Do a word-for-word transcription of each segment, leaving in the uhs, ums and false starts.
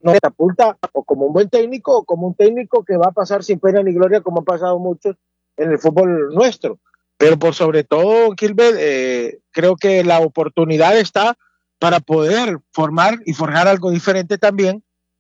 no se catapulta o como un buen técnico o como un técnico que va a pasar sin pena ni gloria como han pasado muchos en el fútbol nuestro. Pero por sobre todo, Gilbert, eh, creo que la oportunidad está para poder formar y forjar algo diferente también,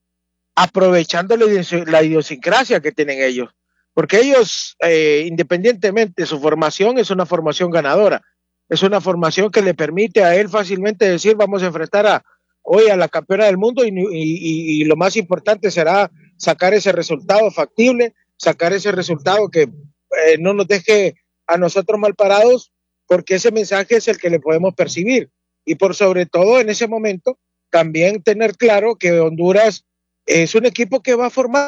aprovechando la, idios- la idiosincrasia que tienen ellos. Porque ellos, eh, independientemente, su formación es una formación ganadora. Es una formación que le permite a él fácilmente decir, vamos a enfrentar a, hoy a la campeona del mundo y, y, y, y lo más importante será sacar ese resultado factible, sacar ese resultado que eh, no nos deje a nosotros mal parados, porque ese mensaje es el que le podemos percibir. Y por sobre todo en ese momento, también tener claro que Honduras es un equipo que va a formar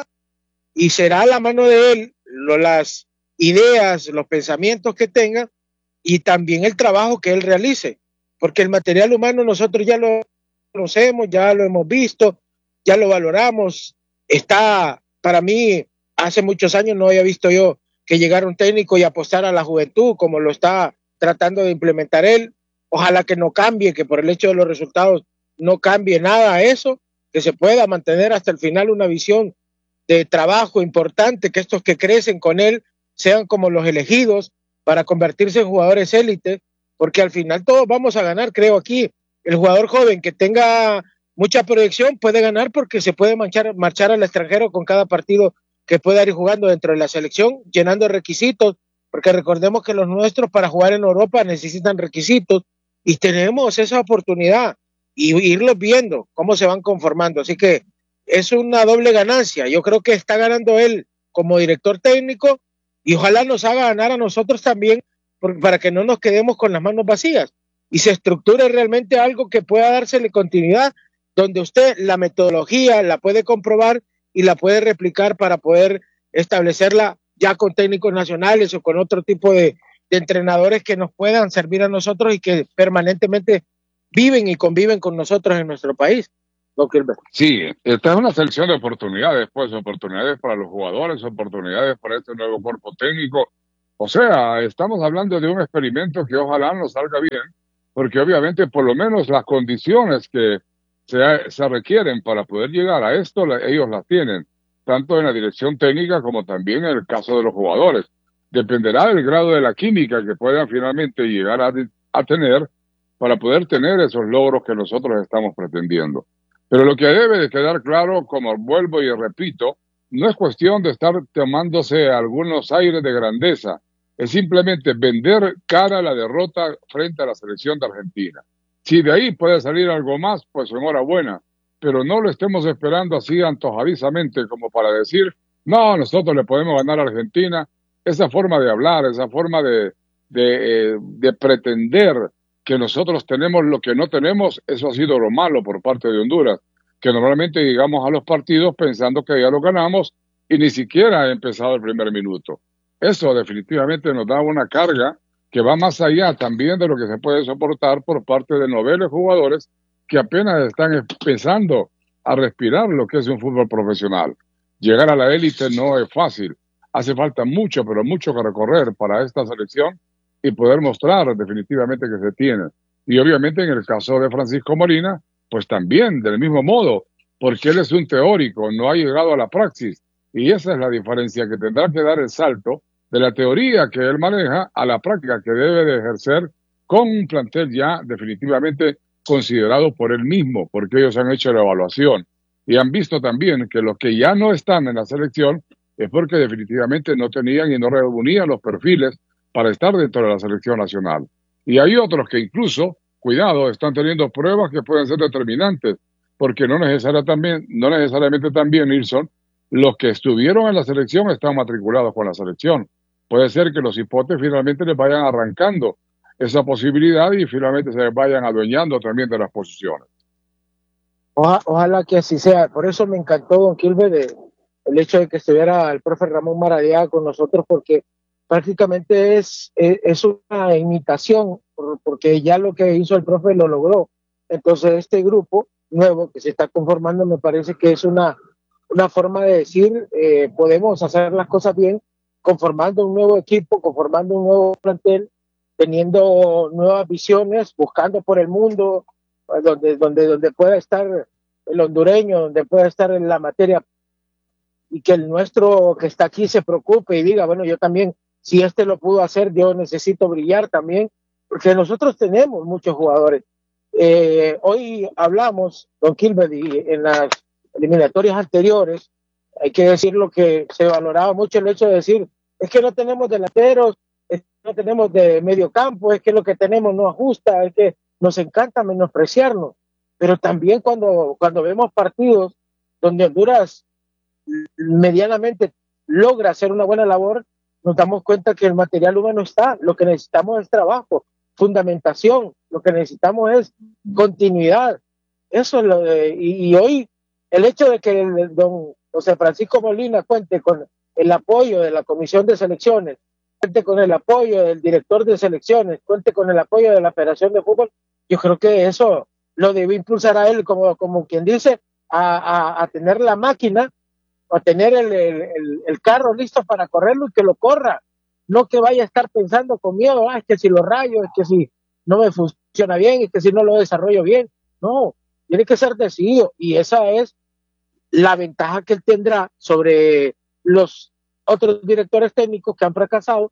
y será a la mano de él lo, las ideas, los pensamientos que tenga y también el trabajo que él realice, porque el material humano nosotros ya lo conocemos, ya lo hemos visto, ya lo valoramos. Está, para mí, hace muchos años no había visto yo que llegara un técnico y apostar a la juventud como lo está tratando de implementar él. Ojalá que no cambie, que por el hecho de los resultados no cambie nada a eso, que se pueda mantener hasta el final una visión de trabajo importante, que estos que crecen con él sean como los elegidos para convertirse en jugadores élite, porque al final todos vamos a ganar, creo aquí. El jugador joven que tenga mucha proyección puede ganar porque se puede marchar, marchar al extranjero con cada partido que pueda ir jugando dentro de la selección, llenando requisitos, porque recordemos que los nuestros para jugar en Europa necesitan requisitos y tenemos esa oportunidad y irlos viendo cómo se van conformando. Así que es una doble ganancia. Yo creo que está ganando él como director técnico y ojalá nos haga ganar a nosotros también por, para que no nos quedemos con las manos vacías y se estructure realmente algo que pueda dársele continuidad, donde usted la metodología la puede comprobar y la puede replicar para poder establecerla ya con técnicos nacionales o con otro tipo de, de entrenadores que nos puedan servir a nosotros y que permanentemente viven y conviven con nosotros en nuestro país. Sí, esta es una selección de oportunidades, pues, oportunidades para los jugadores, oportunidades para este nuevo cuerpo técnico. O sea, estamos hablando de un experimento que ojalá nos salga bien, porque obviamente por lo menos las condiciones que se, se requieren para poder llegar a esto, la, ellos las tienen, tanto en la dirección técnica como también en el caso de los jugadores. Dependerá del grado de la química que puedan finalmente llegar a, a tener para poder tener esos logros que nosotros estamos pretendiendo. Pero lo que debe de quedar claro, como vuelvo y repito, no es cuestión de estar tomándose algunos aires de grandeza, es simplemente vender cara a la derrota frente a la selección de Argentina. Si de ahí puede salir algo más, pues enhorabuena, pero no lo estemos esperando así antojadizamente como para decir, no, nosotros le podemos ganar a Argentina. Esa forma de hablar, esa forma de, de, eh, de pretender que nosotros tenemos lo que no tenemos, eso ha sido lo malo por parte de Honduras, que normalmente llegamos a los partidos pensando que ya lo ganamos y ni siquiera ha empezado el primer minuto. Eso definitivamente nos da una carga que va más allá también de lo que se puede soportar por parte de noveles jugadores que apenas están empezando a respirar lo que es un fútbol profesional. Llegar a la élite no es fácil, hace falta mucho, pero mucho que recorrer para esta selección y poder mostrar definitivamente que se tiene. Y obviamente en el caso de Francisco Molina, pues también del mismo modo, porque él es un teórico, no ha llegado a la praxis. Y esa es la diferencia, que tendrá que dar el salto de la teoría que él maneja a la práctica que debe de ejercer con un plantel ya definitivamente considerado por él mismo, porque ellos han hecho la evaluación y han visto también que los que ya no están en la selección es porque definitivamente no tenían y no reunían los perfiles para estar dentro de la selección nacional. Y hay otros que incluso, cuidado, están teniendo pruebas que pueden ser determinantes, porque no, necesaria también, no necesariamente también, Nilsson, los que estuvieron en la selección están matriculados con la selección. Puede ser que los hipotes finalmente les vayan arrancando esa posibilidad y finalmente se vayan adueñando también de las posiciones. Oja, ojalá que así sea. Por eso me encantó, don Gilbert, de, el hecho de que estuviera el profe Ramón Maradiaga con nosotros, porque prácticamente es, es, es una imitación, porque ya lo que hizo el profe lo logró. Entonces este grupo nuevo que se está conformando me parece que es una, una forma de decir, eh, podemos hacer las cosas bien, conformando un nuevo equipo, conformando un nuevo plantel, teniendo nuevas visiones, buscando por el mundo, donde, donde, donde pueda estar el hondureño, donde pueda estar en la materia, y que el nuestro que está aquí se preocupe y diga, bueno, yo también, si este lo pudo hacer, yo necesito brillar también, porque nosotros tenemos muchos jugadores. Eh, hoy hablamos, don Kilbert, y en las eliminatorias anteriores, hay que decir lo que se valoraba mucho, el hecho de decir, es que no tenemos delanteros, es que no tenemos de medio campo, es que lo que tenemos no ajusta, es que nos encanta menospreciarnos, pero también cuando, cuando vemos partidos donde Honduras medianamente logra hacer una buena labor, nos damos cuenta que el material humano está, lo que necesitamos es trabajo, fundamentación, lo que necesitamos es continuidad. Eso es lo de, y, y hoy el hecho de que el, don José Francisco Molina cuente con el apoyo de la Comisión de Selecciones, cuente con el apoyo del director de selecciones, cuente con el apoyo de la Federación de Fútbol, yo creo que eso lo debe impulsar a él, como, como quien dice, a, a, a tener la máquina, a tener el, el, el, el carro listo para correrlo y que lo corra, no que vaya a estar pensando con miedo, ah, es que si lo rayo, es que si no me funciona bien, es que si no lo desarrollo bien. No, tiene que ser decidido, y esa es la ventaja que él tendrá sobre los otros directores técnicos que han fracasado,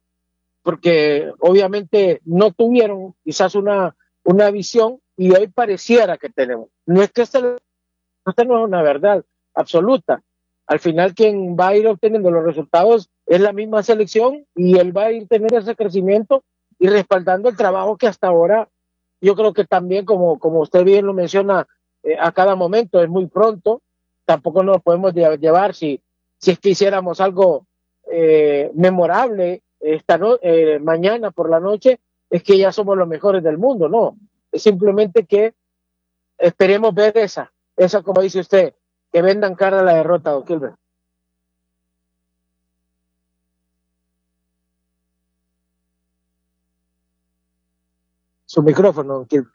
porque obviamente no tuvieron quizás una, una visión, y hoy pareciera que tenemos. No es que esta no es una verdad absoluta. Al final quien va a ir obteniendo los resultados es la misma selección, y él va a ir teniendo ese crecimiento y respaldando el trabajo que hasta ahora, yo creo que también, como, como usted bien lo menciona, eh, a cada momento es muy pronto, tampoco nos podemos llevar, si, si es que hiciéramos algo eh, memorable esta no, eh, mañana por la noche, es que ya somos los mejores del mundo, no, es simplemente que esperemos ver esa, esa como dice usted, que vendan cara a la derrota, don Kilbert. Su micrófono, don Kilbert.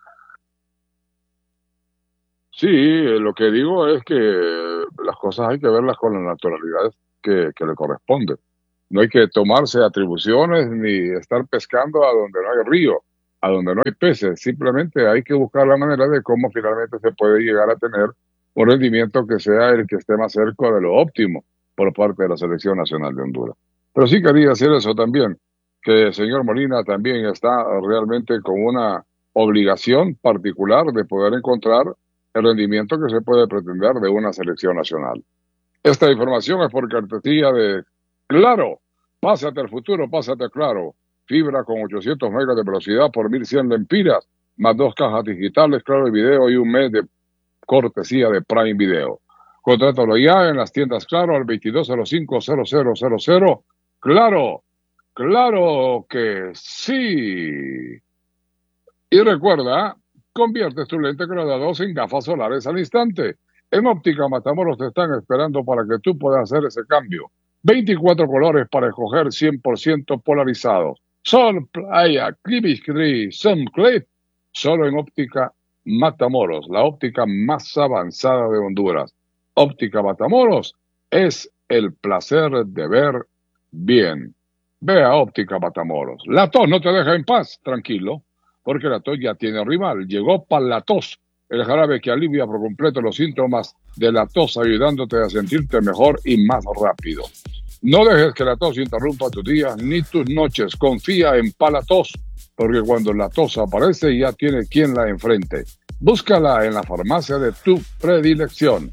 Sí, lo que digo es que las cosas hay que verlas con la naturalidad que, que le corresponde. No hay que tomarse atribuciones ni estar pescando a donde no hay río, a donde no hay peces. Simplemente hay que buscar la manera de cómo finalmente se puede llegar a tener un rendimiento que sea el que esté más cerca de lo óptimo por parte de la Selección Nacional de Honduras. Pero sí quería decir eso también, que el señor Molina también está realmente con una obligación particular de poder encontrar el rendimiento que se puede pretender de una selección nacional. Esta información es por cortesía de Claro. Pásate al futuro, pásate a Claro. Fibra con ochocientos megas de velocidad por mil cien lempiras, más dos cajas digitales, Claro Video y un mes de cortesía de Prime Video. Contrátalo ya en las tiendas Claro al veintidós cero cinco cero cero cero cero. Claro, claro que sí. Y recuerda, conviertes tu lente graduados en gafas solares al instante. En Óptica Matamoros te están esperando para que tú puedas hacer ese cambio. veinticuatro colores para escoger cien por ciento polarizados. Sol, playa, Clip, Sun Clip. Solo en Óptica Matamoros, la óptica más avanzada de Honduras. Óptica Matamoros es el placer de ver bien. Ve a Óptica Matamoros. La tos no te deja en paz, tranquilo, porque la tos ya tiene rival. Llegó Palatos, el jarabe que alivia por completo los síntomas de la tos, ayudándote a sentirte mejor y más rápido. No dejes que la tos interrumpa tus días ni tus noches. Confía en Palatos, porque cuando la tos aparece ya tiene quien la enfrente. Búscala en la farmacia de tu predilección.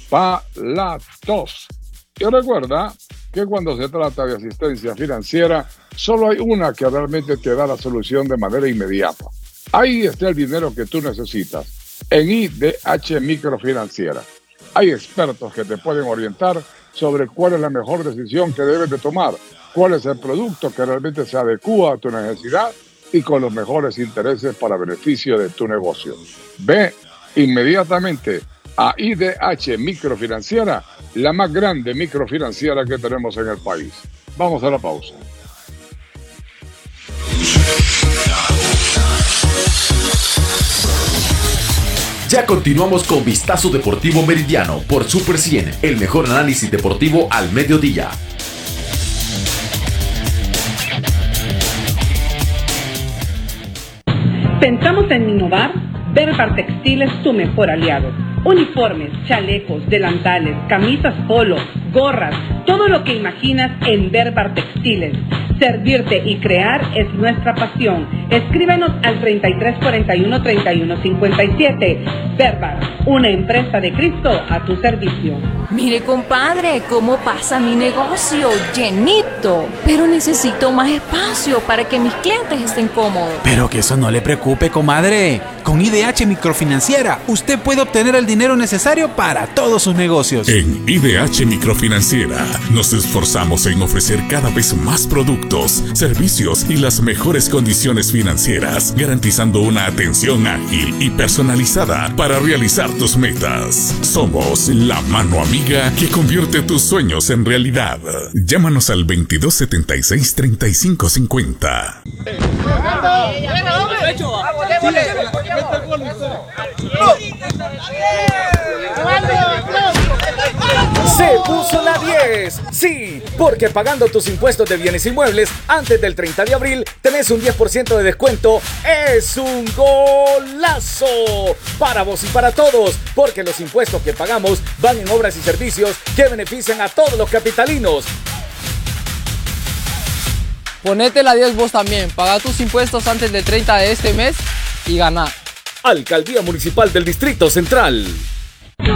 Palatos. Y recuerda que cuando se trata de asistencia financiera, solo hay una que realmente te da la solución de manera inmediata. Ahí está el dinero que tú necesitas, en I D H Microfinanciera. Hay expertos que te pueden orientar sobre cuál es la mejor decisión que debes de tomar, cuál es el producto que realmente se adecúa a tu necesidad y con los mejores intereses para beneficio de tu negocio. Ve inmediatamente a I D H Microfinanciera, la más grande microfinanciera que tenemos en el país. Vamos a la pausa. Ya continuamos con Vistazo Deportivo Meridiano por Super cien, el mejor análisis deportivo al mediodía. Pensamos en innovar. Berbar Textil es tu mejor aliado. Uniformes, chalecos, delantales, camisas polo, gorras, todo lo que imaginas en Berbar Textiles. Servirte y crear es nuestra pasión. Escríbenos al treinta y tres cuarenta y uno, treinta y uno cincuenta y siete. Berbar, una empresa de Cristo a tu servicio. Mire, compadre, cómo pasa mi negocio, llenito. Pero necesito más espacio para que mis clientes estén cómodos. Pero que eso no le preocupe, comadre. Con I D H Microfinanciera, usted puede obtener el dinero necesario para todos sus negocios. En I D H Microfinanciera nos esforzamos en ofrecer cada vez más productos, servicios y las mejores condiciones financieras, garantizando una atención ágil y personalizada para realizar tus metas. Somos la mano amiga que convierte tus sueños en realidad. Llámanos al veintidós setenta y seis, treinta y cinco cincuenta. Se puso la diez. Sí, porque pagando tus impuestos de bienes inmuebles antes del treinta de abril tenés un diez por ciento de descuento. Es un golazo para vos y para todos, porque los impuestos que pagamos van en obras y servicios que benefician a todos los capitalinos. Ponete la diez vos también. Paga tus impuestos antes del treinta de este mes y ganá. Alcaldía Municipal del Distrito Central.